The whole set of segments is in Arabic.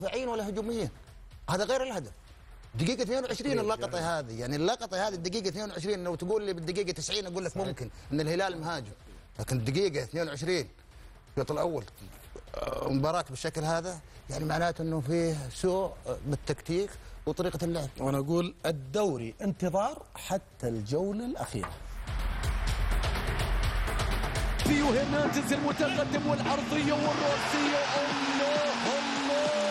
دفاعيا ولا هجوميا، هذا غير الهدف. دقيقة 22 اللقطة هذه، يعني اللقطة هذه الدقيقة 22 لو تقول لي بالدقيقة 90 أقول لك ممكن إن الهلال مهاجم، لكن الدقيقة 22 الشوط الأول مباراة بالشكل هذا يعني معناته إنه فيه سوء بالتكتيك وطريقة اللعب. وأنا أقول الدوري انتظار حتى الجولة الأخيرة. ثيو هرنانديز المتقدم والعرضية والرأسية، الله الله.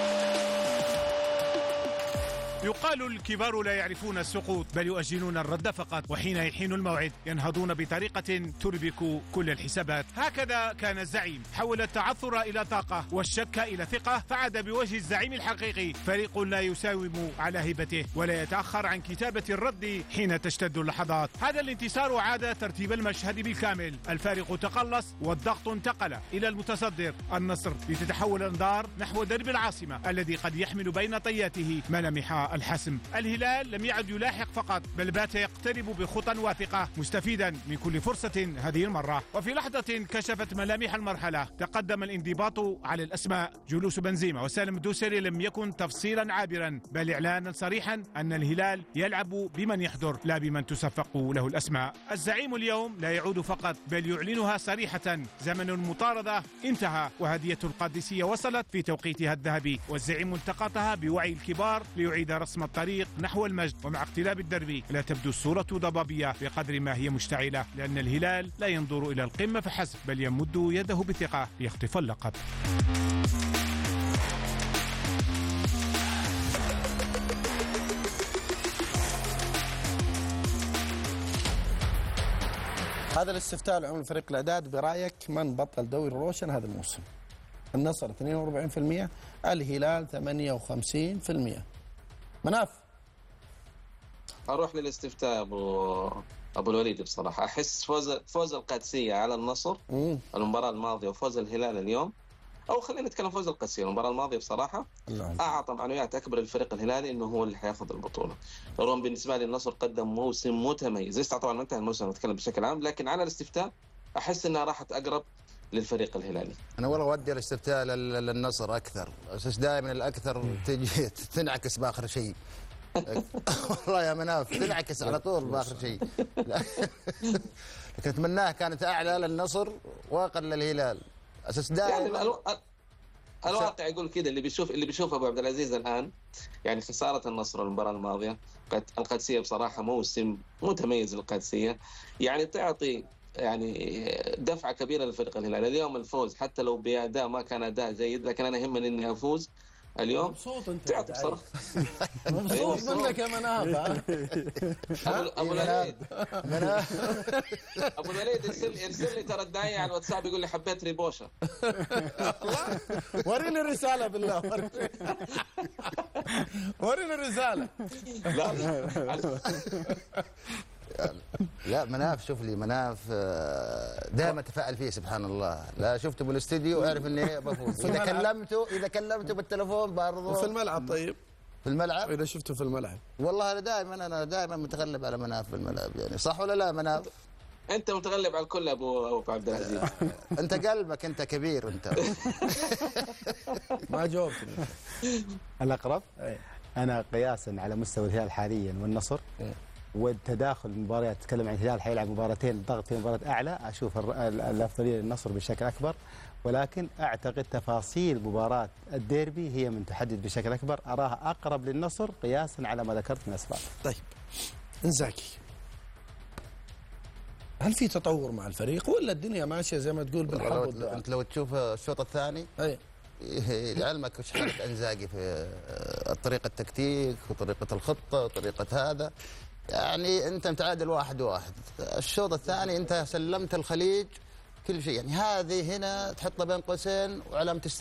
يقال الكبار لا يعرفون السقوط بل يؤجلون الرد فقط، وحين يحين الموعد ينهضون بطريقة تربك كل الحسابات. هكذا كان الزعيم، حول التعثر إلى طاقة والشك إلى ثقة، فعاد بوجه الزعيم الحقيقي. فريق لا يساوم على هيبته ولا يتأخر عن كتابة الرد حين تشتد اللحظات. هذا الانتصار عاد ترتيب المشهد بالكامل، الفارق تقلص والضغط انتقل إلى المتصدر النصر لتتحول الأنظار نحو درب العاصمة الذي قد يحمل بين طياته ملامح الحسم. الهلال لم يعد يلاحق فقط بل بات يقترب بخطى واثقة مستفيدا من كل فرصة هذه المرة. وفي لحظة كشفت ملامح المرحلة تقدم الانضباط على الأسماء. جلوس بنزيما وسالم الدوسري لم يكن تفصيلا عابرا بل إعلانا صريحا أن الهلال يلعب بمن يحضر لا بمن تصفق له الأسماء. الزعيم اليوم لا يعود فقط بل يعلنها صريحة، زمن المطاردة انتهى وهدية القادسية وصلت في توقيتها الذهبي، والزعيم التقطها بوعي الكبار ليعيد رسم الطريق نحو المجد. ومع اقتلاب الدرب لا تبدو الصورة ضبابية بقدر ما هي مشتعلة، لأن الهلال لا ينظر إلى القمة فحسب بل يمد يده بثقة ليخطف اللقب. هذا الاستفتاء العمومي لفريق الإعداد، برأيك من بطل دوري روشن هذا الموسم؟ النصر 42%، الهلال 58%. مناف؟ اروح للاستفتاء ابو الوليد. بصراحه احس فوز القادسيه على النصر المباراه الماضيه وفوز الهلال اليوم، او خلينا نتكلم فوز القادسيه المباراه الماضيه بصراحه اعطى معنويات اكبر للفريق الهلالي انه هو اللي حياخذ البطوله. رغم بالنسبه لي النصر قدم موسم متميز، لسه طبعا ما انتهى الموسم، نتكلم بشكل عام، لكن على الاستفتاء احس انها راحت اقرب للفريق الهلالي. انا والله ودي الاستفتاء للنصر اكثر، اساس دائما الاكثر تجي تنعكس باخر شيء. والله يا مناف تنعكس على طول باخر شيء. لكن اتمناها كانت اعلى للنصر واقل للهلال، اساس دائما يعني الواقع يقول كذا. اللي بيشوف ابو عبد العزيز الان، يعني خساره النصر المباراه الماضيه، القادسيه بصراحه موسم متميز للقادسيه، يعني تعطي يعني دفعه كبيره للفريق الهلال. اليوم الفوز حتى لو باداء ما كان اداء جيد، لكن انا يهمني اني افوز اليوم. مبسوط انت تعطي بصراحه. مبسوط منك يا مناف. ابو الوليد ابو الوليد ارسل لي ترى الداعية على الواتساب يقول لي حبيت ريبوشه. وريني الرساله بالله، وريني الرساله. لا مناف، شوف لي مناف دائما تفاعل فيه سبحان الله. لا شفته بالاستديو اعرف اني بفوز. اذا كلمته بالتليفون برضه. وفي الملعب طيب؟ في الملعب اذا شفته في الملعب. والله انا دائما متغلب على مناف في الملعب، يعني صح ولا لا مناف؟ انت متغلب على الكل ابو عبد العزيز. انت قلبك انت كبير انت. ما جاوبتني. الاقرب انا قياسا على مستوى الهلال حاليا والنصر والتداخل المباريات، تتكلم عن الهلال حيلعب مباراتين، الضغط في مباراه اعلى، اشوف الافضليه للنصر بشكل اكبر، ولكن اعتقد تفاصيل مباراه الديربي هي من تحدد بشكل اكبر، اراها اقرب للنصر قياسا على ما ذكرت من اسباب. طيب انزاكي، هل في تطور مع الفريق ولا الدنيا ماشيه زي ما تقول بالحب؟ انت لو تشوف الشوط الثاني لعلمك وش حالة انزاجي في طريقة التكتيك وطريقة الخطة وطريقة هذا، يعني انت متعادل 1-1. الشوط الثاني انت سلمت الخليج كل شيء، يعني هذه هنا تحطها بين قوسين وعلامة